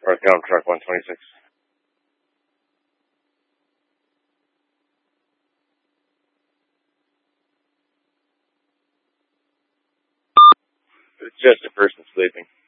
Northbound truck 126. It's just a person sleeping.